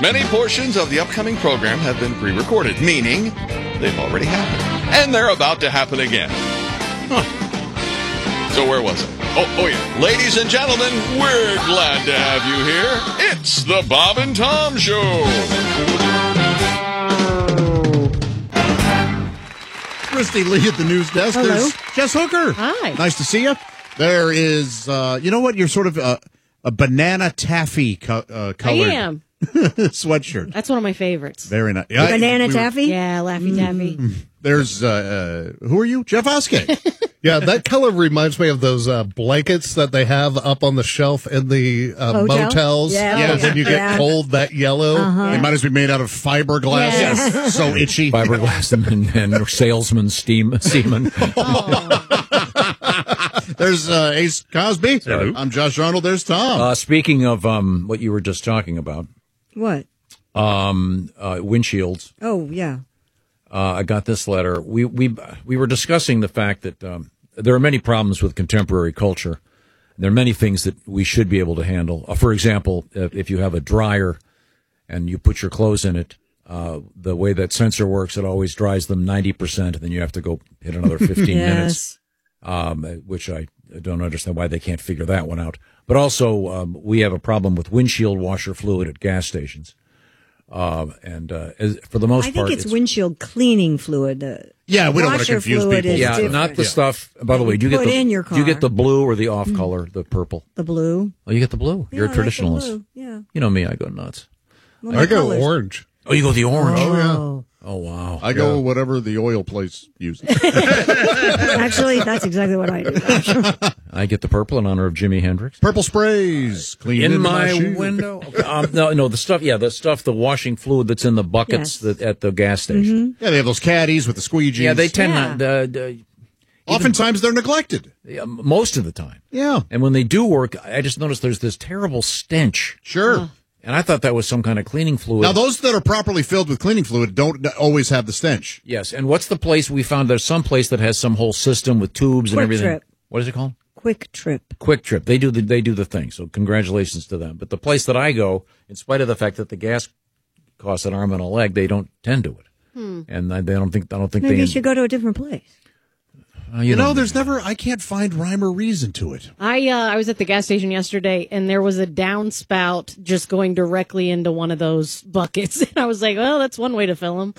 Many portions of the upcoming program have been pre-recorded, meaning they've already happened. And they're about to happen again. So where was it? Oh yeah. Ladies and gentlemen, we're glad to have you here. It's the Bob and Tom Show. Christy Lee at the news desk. Hello. There's Jess Hooker. Hi. Nice to see you. There is, you know what? You're sort of a banana taffy colored I am. sweatshirt. That's one of my favorites. Very nice. Banana taffy? Yeah, Laffy Taffy. There's, who are you? Jeff Oskey. Yeah, that color reminds me of those blankets that they have up on the shelf in the motels. Yeah. And then you get cold, that yellow. They might as well be made out of fiberglass. Yes. So itchy. Fiberglass and salesman semen. There's Ace Cosby. Hello. I'm Josh Arnold. There's Tom. Speaking of what you were just talking about, What? windshields. Oh, yeah. I got this letter. We were discussing the fact that there are many problems with contemporary culture. There are many things that we should be able to handle. For example, if you have a dryer and you put your clothes in it, the way that sensor works, it always dries them 90%, and then you have to go hit another 15 minutes, which I don't understand why they can't figure that one out. But also, we have a problem with windshield washer fluid at gas stations. For the most part, I think it's windshield cleaning fluid. Yeah, we don't want to washer confuse fluid people. is yeah, different. not the stuff. By the way, do you Put get in the your do you car. get the blue or the off color, the purple? The blue. Oh, you get the blue. You're a Yeah, I like the traditionalist. blue. Yeah. You know me, I go nuts. Well, I my go colors. orange. Oh, you go the orange. Oh. Oh, wow. I go whatever the oil place uses. Actually, that's exactly what I do. I get the purple in honor of Jimi Hendrix. Purple sprays. Clean In into my shoe. window. Okay. No, the stuff. Yeah, the washing fluid that's in the buckets Yes. at the gas station. Yeah, they have those caddies with the squeegees. Yeah, they tend Yeah. not. Oftentimes they're neglected. Most of the time. Yeah. And when they do work, I just noticed there's this terrible stench. Sure. And I thought that was some kind of cleaning fluid. Now, those that are properly filled with cleaning fluid don't always have the stench. Yes. And what's the place we found? There's some place that has some whole system with tubes and Quick everything. Trip. What is it called? Quick Trip. Quick Trip. They do the thing. So congratulations to them. But the place that I go, in spite of the fact that the gas costs an arm and a leg, they don't tend to it. And I don't think Maybe they. you should go to a different place. You know, I can't find rhyme or reason to it. I was at the gas station yesterday, and there was a downspout just going directly into one of those buckets. And I was like, well, that's one way to fill them.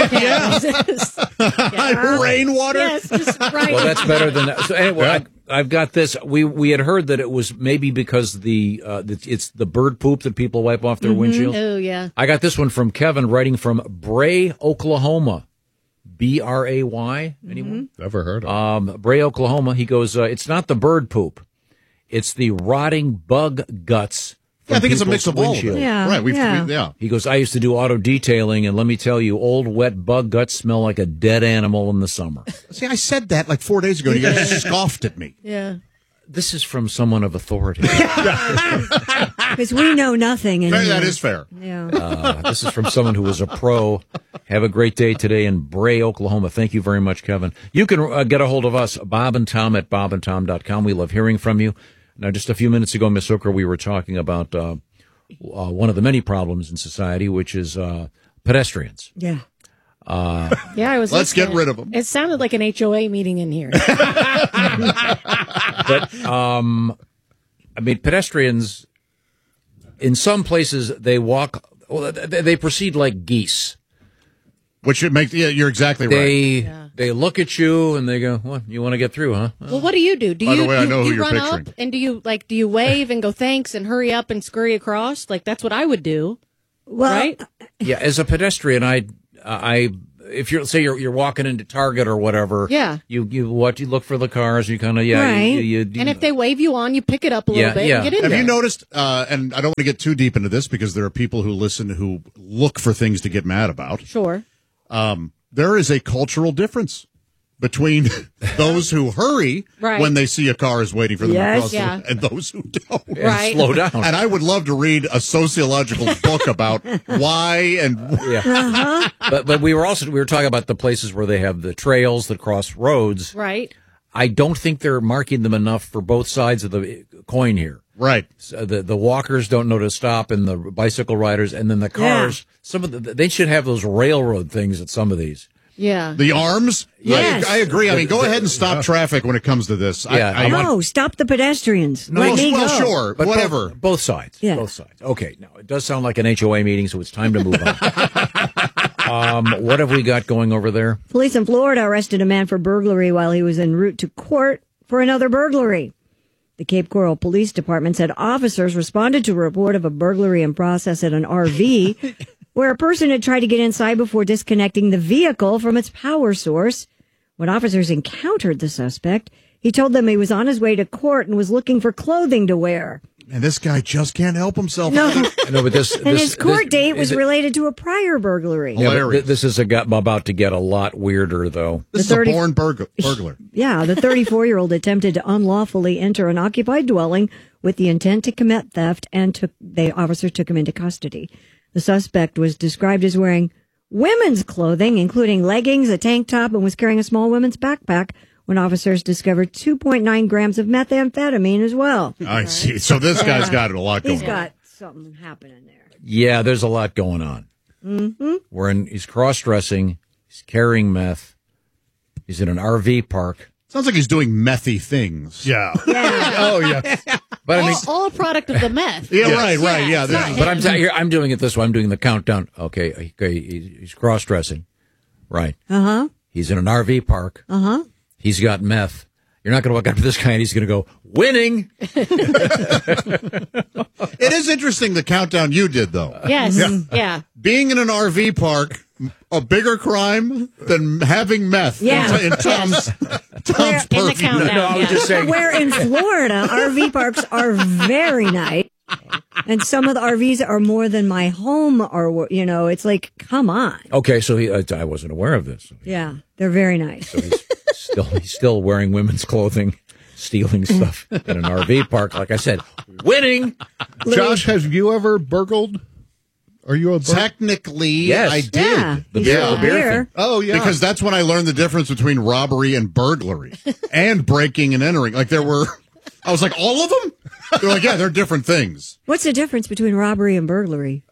Rainwater? Yes, just right. Well, that's better than that. So anyway, I've got this. We had heard that it was maybe because it's the bird poop that people wipe off their windshield. Oh, yeah. I got this one from Kevin, writing from Bray, Oklahoma. Bray. Anyone? Never heard of Bray, Oklahoma. He goes, it's not the bird poop. It's the rotting bug guts. Yeah, I think it's a mix of all of windshield. it. Yeah, Right. yeah. He goes, I used to do auto detailing, and let me tell you, old wet bug guts smell like a dead animal in the summer. See, I said that like 4 days ago, and you guys just scoffed at me. Yeah. This is from someone of authority. Because we know nothing. In That here. is fair. Yeah. This is from someone who was a pro. Have a great day today in Bray, Oklahoma. Thank you very much, Kevin. You can get a hold of us, Bob and Tom at bobandtom.com. We love hearing from you. Now, just a few minutes ago, Miss Hooker, we were talking about one of the many problems in society, which is pedestrians. Yeah. Yeah, I was. Let's get listening. rid of them. It sounded like an HOA meeting in here. But, I mean, pedestrians, in some places, they walk, well, they proceed like geese. Which should make, you're exactly right. They look at you and they go, "What, you want to get through, huh?" Well, what do? Do By the you, way, I know do who you you're run picturing. up and do you wave and go thanks and hurry up and scurry across? Like that's what I would do. Well, Right? Yeah, as a pedestrian, if you're walking into Target or whatever, Yeah. you look for the cars, you kind of Right. you And if they wave you on, you pick it up a little bit and get in Have there. you noticed, and I don't want to get too deep into this because there are people who listen who look for things to get mad about. Sure. There is a cultural difference between those who hurry Right. when they see a car is waiting for them Yes. across the Yeah. road and those who don't. Right. slow down. And I would love to read a sociological book about why and Yeah. But we were talking about the places where they have the trails that cross roads. Right. I don't think they're marking them enough for both sides of the coin here. Right. So the walkers don't know to stop, and the bicycle riders, and then the cars. Some of they should have those railroad things at some of these. Yeah. The arms? Yes. I agree. I mean, go ahead and stop traffic when it comes to this. Yeah, No, stop the pedestrians. No, Let me well, go. sure. But Whatever. Both sides. Yeah. Both sides. Okay. Now, it does sound like an HOA meeting, so it's time to move on. What have we got going over there? Police in Florida arrested a man for burglary while he was en route to court for another burglary. The Cape Coral Police Department said officers responded to a report of a burglary in process at an RV where a person had tried to get inside before disconnecting the vehicle from its power source. When officers encountered the suspect, he told them he was on his way to court and was looking for clothing to wear. And this guy just can't help himself. No, No, but this and his court date was is it- related to a prior burglary. Yeah, but Hilarious. this is about to get a lot weirder, though. This is The a 30 born burglar. Yeah, the 34-year-old attempted to unlawfully enter an occupied dwelling with the intent to commit theft, and the officer took him into custody. The suspect was described as wearing women's clothing, including leggings, a tank top, and was carrying a small women's backpack when officers discovered 2.9 grams of methamphetamine as well. I see. So this guy's got a lot going He's on. got something happening there. Yeah, there's a lot going on. Mm-hmm. He's cross-dressing. He's carrying meth. He's in an RV park. Sounds like he's doing methy things. Yeah. Yeah. Oh, yeah. But I mean, all a product of the meth. Yeah, Yes. right. Yeah. it's not but I'm doing it this way. I'm doing the countdown. Okay, he's cross-dressing. Right. Uh-huh. He's in an RV park. Uh-huh. He's got meth. You're not going to walk up to this guy and he's going to go, winning. It is interesting the countdown you did, though. Yes. Yeah. Being in an RV park, a bigger crime than having meth. Yeah. In Tom's In the purview. countdown. I was yeah. just saying. Where in Florida, RV parks are very nice. And some of the RVs are more than my home or, it's like, come on. Okay, so I wasn't aware of this. Yeah, they're very nice. He's still wearing women's clothing, stealing stuff in an RV park. Like I said, winning. Josh, have you ever burgled? Are you a burglar? Technically, Yes. I did. Yeah. The You beer- stole the beer beer. thing. Oh, yeah. Because that's when I learned the difference between robbery and burglary and breaking and entering. Like I was like, all of them? They're like, yeah, they're different things. What's the difference between robbery and burglary?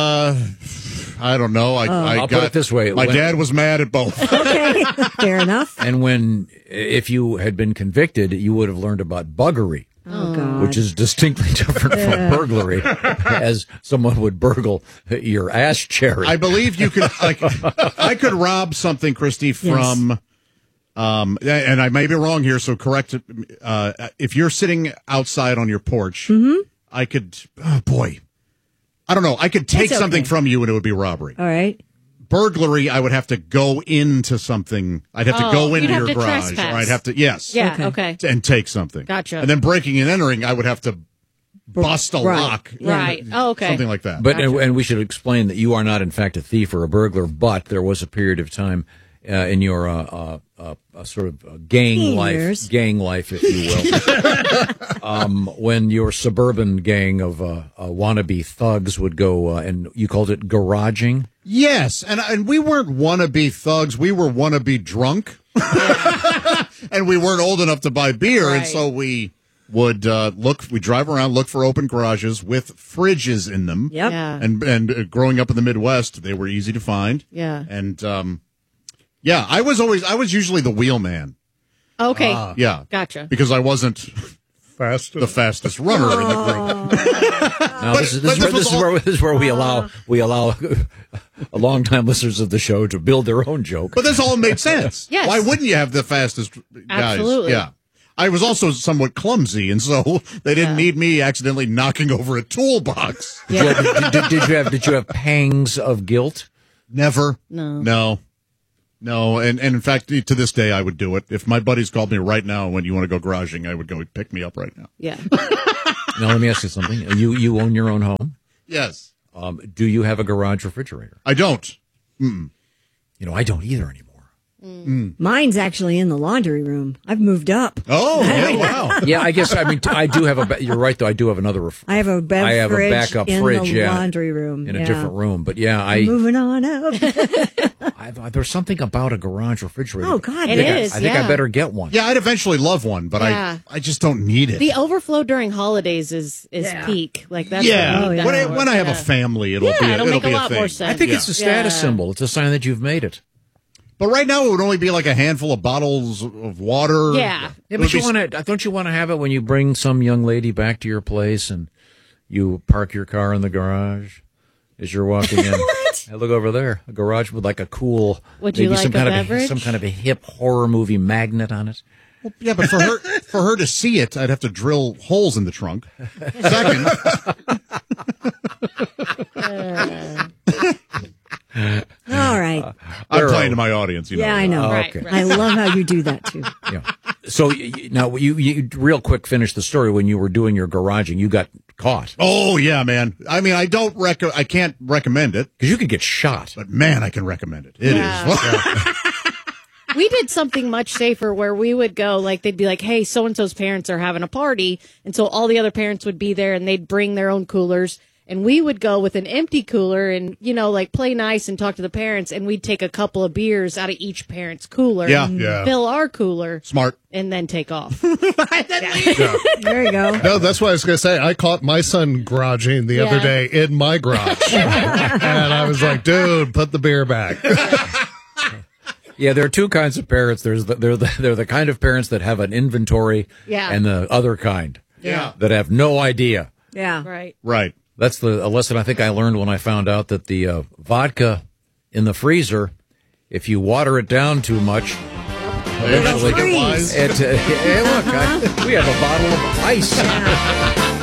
I don't know. I'll put it this way. My dad was mad at both. Okay, fair enough. And if you had been convicted, you would have learned about buggery, Oh, God. which is distinctly different from burglary, as someone would burgle your ash cherry. I believe you could, I could rob something, Christy, from, and I may be wrong here, so correct it. If you're sitting outside on your porch, I could, I don't know, I could take It's something okay. from you and it would be robbery. All right. Burglary, I would have to go into something. I'd have to go you'd into have your to garage, trespass. or I'd have to, yes. Yeah. Okay. And take something. Gotcha. And then breaking and entering, I would have to bust a Right. lock. Right. Oh, okay. Something like that. But and we should explain that you are not, in fact, a thief or a burglar. But there was a period of time in your sort of gang Teen life, years. if you will, when your suburban gang of wannabe thugs would go, and you called it garaging. Yes, and we weren't wannabe thugs. We were wannabe drunk, and we weren't old enough to buy beer, and Right. so we would we drive around, look for open garages with fridges in them. Yep. Yeah. And growing up in the Midwest, they were easy to find. Yeah. And yeah, I was usually the wheelman. Okay. Yeah, Gotcha. because I wasn't Fast. the fastest runner in the group. Now, this is this was where we allow a longtime listeners of the show to build their own joke. But this all made sense. Yes. Why wouldn't you have the fastest guys? Absolutely. Yeah. I was also somewhat clumsy, and so they didn't need me accidentally knocking over a toolbox. Did you have pangs of guilt? Never. No. No. And in fact, to this day, I would do it. If my buddies called me right now when you want to go garaging, I would go pick me up right now. Yeah. Now let me ask you something. You own your own home. Yes. Do you have a garage refrigerator? I don't. I don't either anymore. Mine's actually in the laundry room. I've moved up. Oh, yeah, wow. Yeah, I guess, I do have you're right, though. I do have another I have a backup in fridge, the laundry room. in a different room. But yeah, Moving on up. there's something about a garage refrigerator. Oh, God. It is. I think I better get one. Yeah, I'd eventually love one, but Yeah. I just don't need it. The overflow during holidays is peak. Like that's yeah, what we need that for. when I have a family, it'll make a lot thing. more sense. I think it's a status Yeah. symbol. It's a sign that you've made it. But right now, it would only be like a handful of bottles of water. Yeah. Yeah, but don't you want to have it when you bring some young lady back to your place and you park your car in the garage as you're walking in? Hey, look over there, a garage with like a cool, Would you maybe like some a kind beverage? of some kind of a hip horror movie magnet on it. Well, yeah, but for her to see it, I'd have to drill holes in the trunk. Second. All right. I'm playing to my audience, you know. Yeah, I know. Right, okay. right. I love how you do that, too. Yeah. So now you real quick finish the story. When you were doing your garaging, you got caught Oh yeah, man. I mean, I can't recommend it, because you could get shot. but man, I can recommend it. It is. Yeah. We did something much safer where we would go, like, they'd be like, hey, so-and-so's parents are having a party. And so all the other parents would be there and they'd bring their own coolers. And we would go with an empty cooler and, like, play nice and talk to the parents. And we'd take a couple of beers out of each parent's cooler. Yeah, and yeah. fill our cooler. Smart. And then take off. There you go. No, that's what I was going to say. I caught my son garaging the other Yeah. day in my garage. And I was like, dude, put the beer back. Yeah, there are two kinds of parents. They're the kind of parents that have an inventory, Yeah. and the other kind, Yeah. that have no idea. Yeah. Right. Right. That's a lesson I think I learned when I found out that the vodka in the freezer, if you water it down too much, eventually It'll freeze. hey, look, we have a bottle of ice.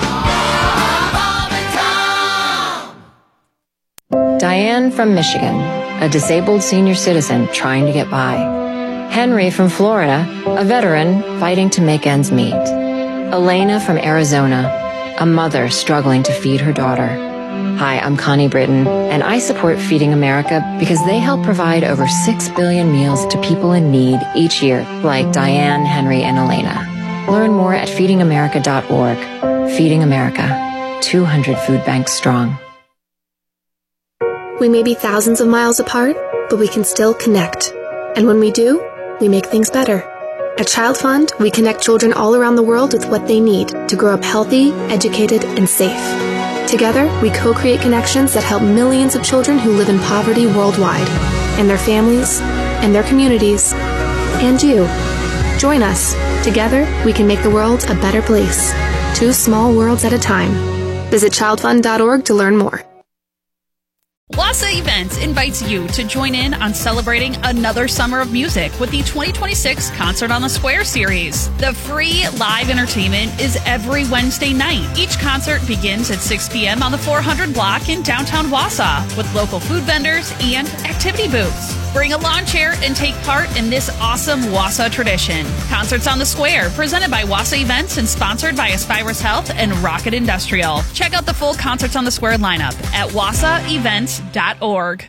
Diane from Michigan, a disabled senior citizen trying to get by. Henry from Florida, a veteran fighting to make ends meet. Elena from Arizona, a mother struggling to feed her daughter. Hi, I'm Connie Britton, and I support Feeding America because they help provide over 6 billion meals to people in need each year, like Diane, Henry, and Elena. Learn more at feedingamerica.org. Feeding America, 200 food banks strong. We may be thousands of miles apart, but we can still connect. And when we do, we make things better. At Child Fund, we connect children all around the world with what they need to grow up healthy, educated, and safe. Together, we co-create connections that help millions of children who live in poverty worldwide, and their families, and their communities, and you. Join us. Together, we can make the world a better place. 2 small worlds at a time. Visit childfund.org to learn more. Wassa Events invites you to join in on celebrating another summer of music with the 2026 Concert on the Square series. The free live entertainment is every Wednesday night. Each concert begins at 6 p.m. on the 400 block in downtown Wausau with local food vendors and activity booths. Bring a lawn chair and take part in this awesome Wausau tradition. Concerts on the Square, presented by Wassa Events and sponsored by Aspirus Health and Rocket Industrial. Check out the full Concerts on the Square lineup at wassaevents.org.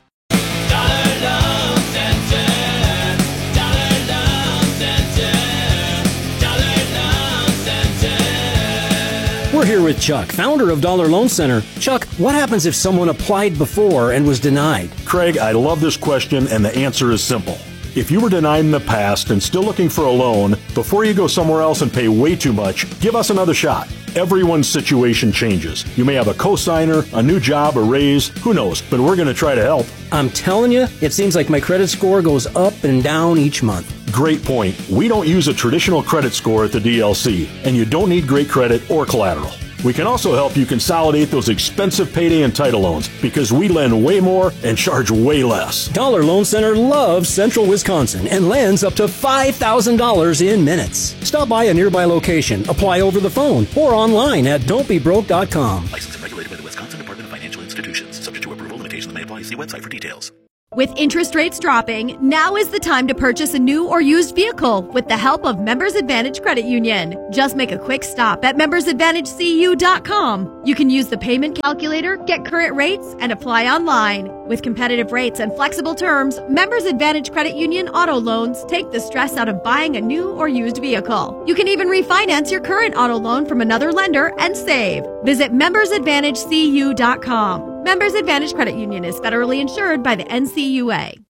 We're here with Chuck, founder of Dollar Loan Center. Chuck, what happens if someone applied before and was denied? Craig, I love this question, and the answer is simple. If you were denied in the past and still looking for a loan, before you go somewhere else and pay way too much, give us another shot. Everyone's situation changes. You may have a cosigner, a new job, a raise, who knows, but we're going to try to help. I'm telling you, it seems like my credit score goes up and down each month. Great point. We don't use a traditional credit score at the DLC, and you don't need great credit or collateral. We can also help you consolidate those expensive payday and title loans because we lend way more and charge way less. Dollar Loan Center loves Central Wisconsin and lends up to $5,000 in minutes. Stop by a nearby location, apply over the phone, or online at don'tbebroke.com. Licensed and regulated by the Wisconsin Department of Financial Institutions. Subject to approval, limitations may apply. See website for details. With interest rates dropping, now is the time to purchase a new or used vehicle with the help of Members Advantage Credit Union. Just make a quick stop at membersadvantagecu.com. You can use the payment calculator, get current rates, and apply online. With competitive rates and flexible terms, Members Advantage Credit Union auto loans take the stress out of buying a new or used vehicle. You can even refinance your current auto loan from another lender and save. Visit membersadvantagecu.com. Members Advantage Credit Union is federally insured by the NCUA.